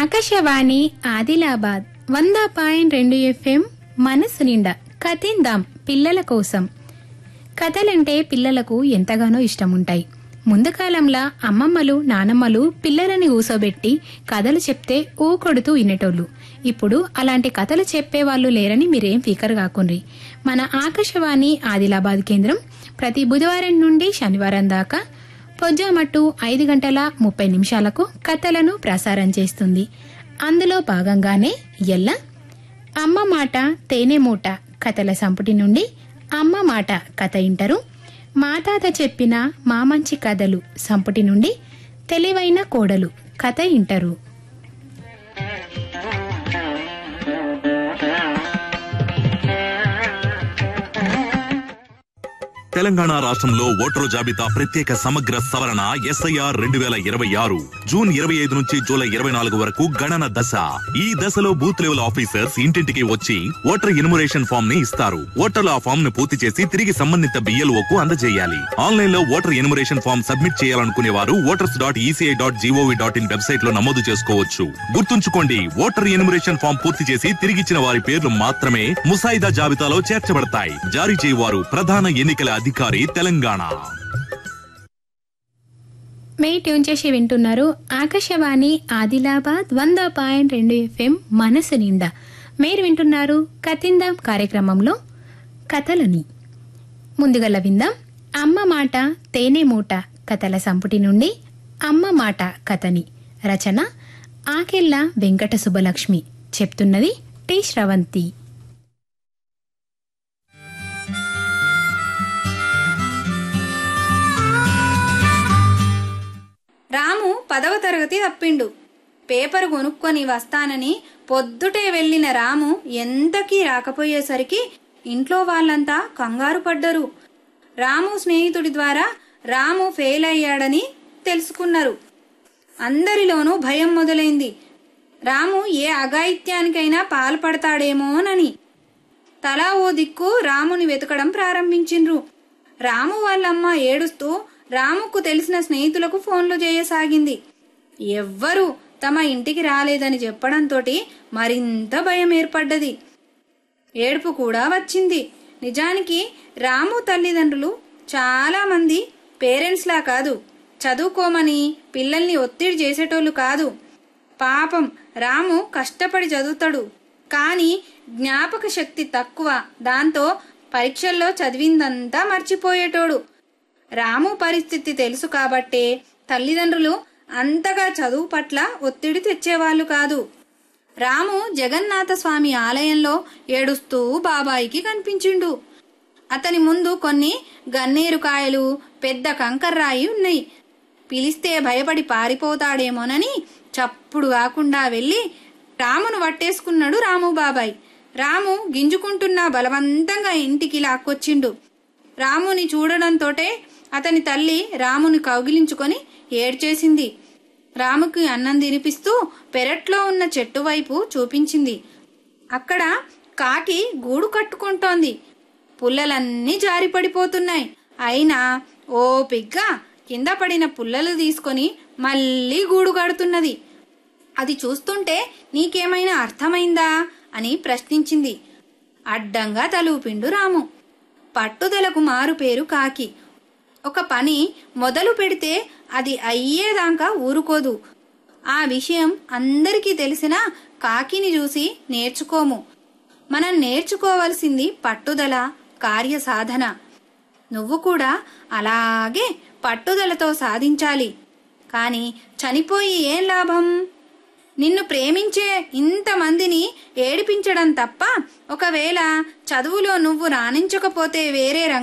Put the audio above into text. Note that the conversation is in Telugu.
ఆకాశవాణి ఆదిలాబాద్ 100.2 FM మనసు నిండా కథిందాం పిల్లల కోసం. కథలంటే పిల్లలకు ఎంతగానో ఇష్టముంటాయి. ముందు కాలంలో అమ్మమ్మలు నానమ్మలు పిల్లలని కూసోబెట్టి కథలు చెప్తే ఊకొడుతూ వినేటోళ్ళు. ఇప్పుడు అలాంటి కథలు చెప్పేవాళ్లు లేరని మీరేం ఫికర్ కాకుండ్రి. మన ఆకాశవాణి ఆదిలాబాద్ కేంద్రం ప్రతి బుధవారం నుండి శనివారం దాకా పొజ్జామట్టు 5:30 కథలను ప్రసారం చేస్తుంది. అందులో భాగంగానే ఎల్ల అమ్మ మాట తేనె మూట కథల సంపుటి నుండి అమ్మ మాట కథ ఇంటరు. మా తాత చెప్పిన మా మంచి కథలు సంపుటి నుండి తెలివైన కోడలు కథ ఇంటరు. తెలంగాణ రాష్ట్రంలో ఓటరు జాబితా ప్రత్యేక సమగ్ర సవరణ SIR 2026 జూన్ 25 నుంచి జూలై 24 వరకు గణన దశ. ఈ దశలో బూత్ లెవెల్ ఆఫీసర్స్ ఇంటింటికి వచ్చి ఓటర్ ఎన్యుమరేషన్ ఫామ్ ని ఇస్తారు. ఓటర్లు ఆ ఫామ్ ను పూర్తి చేసి తిరిగి సంబంధిత BLOకు అందజేయాలి. ఆన్లైన్ లో ఓటర్ ఎన్యుమరేషన్ ఫామ్ సబ్మిట్ చేయాలనుకునే వారు voters.eci.gov.in వెబ్సైట్ లో నమోదు చేసుకోవచ్చు. గుర్తుంచుకోండి, ఓటర్ ఎన్యుమరేషన్ ఫామ్ పూర్తి చేసి తిరిగిచ్చిన వారి పేర్లు మాత్రమే ముసాయిదా జాబితాలో చేర్చబడతాయి. జారీ చేయవారు ప్రధాన ఎన్నికల అధికారి తెలంగాణ. మే ట్యూన్ చేసి వింటున్నారు ఆకాశవాణి ఆదిలాబాద్ 100.2 FM మనసు నిండా. మీరు వింటున్నారు కథిందాం కార్యక్రమంలో కథలని. ముందుగల విందాం అమ్మ మాట తేనె మూట కథల సంపుటి నుండి అమ్మ మాట కథని. రచన ఆకెళ్ళ వెంకట సుబ్బలక్ష్మి. చెప్తున్నది టి శ్రవంతి. రాము 10వ తరగతి తప్పిండు. పేపర్ కొనుక్కొని వస్తానని పొద్దుటే వెళ్లిన రాము ఎంతకీ రాకపోయేసరికి ఇంట్లో వాళ్ళంతా కంగారు పడ్డరు. రాము స్నేహితుడి ద్వారా రాము ఫెయిల్ అయ్యాడని తెలుసుకున్నారు. అందరిలోనూ భయం మొదలైంది. రాము ఏ అఘాయిత్యానికైనా పాల్పడతాడేమోనని తలా ఓ దిక్కు రాముని వెతకడం ప్రారంభించిండ్రు. రాము వాళ్ళమ్మ ఏడుస్తూ రాముకు తెలిసిన స్నేహితులకు ఫోన్లు చేయసాగింది. ఎవ్వరూ తమ ఇంటికి రాలేదని చెప్పడంతోటి మరింత భయం ఏర్పడ్డది. ఏడుపు కూడా వచ్చింది. నిజానికి రాము తల్లిదండ్రులు చాలా మంది పేరెంట్స్లా కాదు, చదువుకోమని పిల్లల్ని ఒత్తిడి చేసేటోళ్ళు కాదు. పాపం రాము కష్టపడి చదువుతాడు, కానీ జ్ఞాపక శక్తి తక్కువ. దాంతో పరీక్షల్లో చదివిందంతా మర్చిపోయేటోడు. రాము పరిస్థితి తెలుసు కాబట్టే తల్లిదండ్రులు అంతగా చదువు పట్ల ఒత్తిడి తెచ్చేవాళ్లు కాదు. రాము జగన్నాథ స్వామి ఆలయంలో ఏడుస్తూ బాబాయికి కనిపించిండు. అతని ముందు కొన్ని గన్నేరు కాయలు, పెద్ద కంకర్రాయి ఉన్నాయి. పిలిస్తే భయపడి పారిపోతాడేమోనని చప్పుడు కాకుండా వెళ్లి రామును పట్టేసుకున్నాడు రాము బాబాయ్. రాము గింజుకుంటున్నా బలవంతంగా ఇంటికి లాక్కొచ్చిండు. రాముని చూడడంతోటే అతని తల్లి రాముని కౌగిలించుకొని ఏడ్చేసింది. రాముకి అన్నం తినిపిస్తూ పెరట్లో ఉన్న చెట్టు వైపు చూపించింది. అక్కడ కాకి గూడు కట్టుకుంటోంది. పుల్లలన్నీ జారిపడిపోతున్నాయి. అయినా ఓపిగ్గా కింద పడిన పుల్లలు తీసుకొని మళ్ళీ గూడు కడుతున్నది. అది చూస్తుంటే నీకేమైనా అర్థమైందా అని ప్రశ్నించింది. అడ్డంగా తలూపిండు రాము. పట్టుదలకు మారు పేరు కాకి. ఒక పని మొదలు పెడితే అది అయ్యేదాకా ఊరుకోదు. ఆ విషయం అందరికీ తెలిసినా కాకిని చూసి నేర్చుకోము. మనం నేర్చుకోవలసింది పట్టుదల, కార్యసాధన. నువ్వు కూడా అలాగే పట్టుదలతో సాధించాలి. కానీ చనిపోయి ఏం లాభం? నిన్ను ప్రేమించే ఇంతమందిని ఏడిపించడం తప్ప. ఒకవేళ చదువులో నువ్వు రాణించకపోతే వేరే